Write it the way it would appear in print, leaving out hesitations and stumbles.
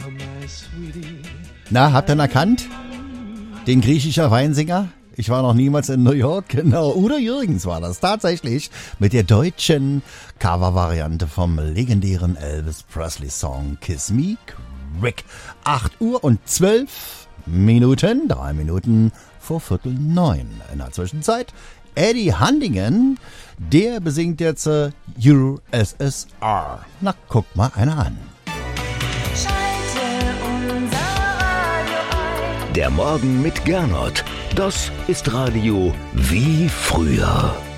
Na, habt ihr ihn erkannt? Den griechischer Weinsinger? Ich war noch niemals in New York. Genau, Udo Jürgens war das tatsächlich mit der deutschen Cover-Variante vom legendären Elvis Presley-Song Kiss Me Quick. 8:12, 3 Minuten vor 8:45. In der Zwischenzeit Eddie Handingen, der besingt jetzt USSR. Na, guck mal einer an. Der Morgen mit Gernot. Das ist Radio wie früher.